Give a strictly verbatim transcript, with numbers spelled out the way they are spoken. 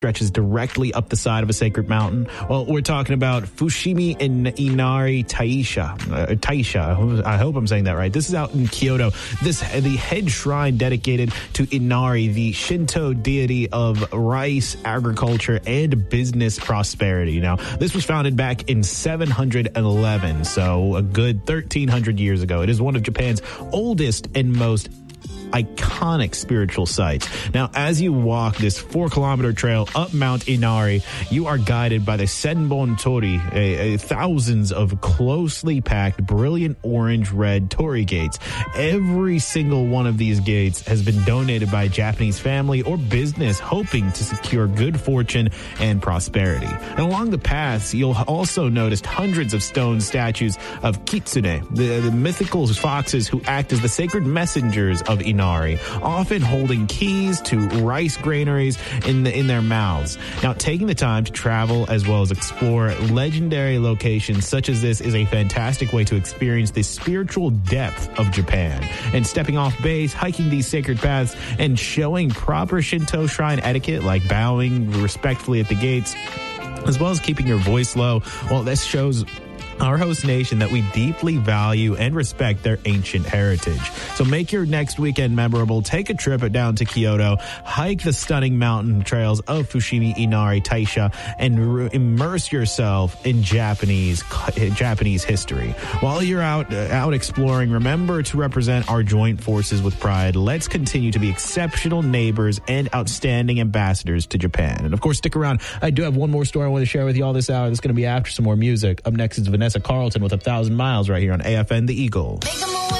stretches directly up the side of a sacred mountain. Well, we're talking about Fushimi in Inari Taisha. Uh, Taisha, I hope I'm saying that right. This is out in Kyoto. This the head shrine dedicated to Inari, the Shinto deity of rice, agriculture, and business prosperity. Now, this was founded back in seven hundred eleven, so a good thirteen hundred years ago. It is one of Japan's oldest and most iconic spiritual sites. Now, as you walk this four kilometer trail up Mount Inari, you are guided by the Senbon Tori, a, a thousands of closely packed, brilliant orange red torii gates. Every single one of these gates has been donated by a Japanese family or business hoping to secure good fortune and prosperity. And along the paths, you'll also notice hundreds of stone statues of Kitsune, the, the mythical foxes who act as the sacred messengers of Inari, often holding keys to rice granaries in the, in their mouths. Now, taking the time to travel as well as explore legendary locations such as this is a fantastic way to experience the spiritual depth of Japan. And stepping off base, hiking these sacred paths, and showing proper Shinto shrine etiquette like bowing respectfully at the gates, as well as keeping your voice low, well, this shows our host nation that we deeply value and respect their ancient heritage. So make your next weekend memorable. Take a trip down to Kyoto, hike the stunning mountain trails of Fushimi Inari Taisha, and re- immerse yourself in Japanese Japanese history. While you're out uh, out exploring, remember to represent our joint forces with pride. Let's continue to be exceptional neighbors and outstanding ambassadors to Japan. And of course, stick around. I do have one more story I want to share with you all this hour. That's going to be after some more music. Up next is Vanessa Carlton with A Thousand Miles right here on A F N The Eagle.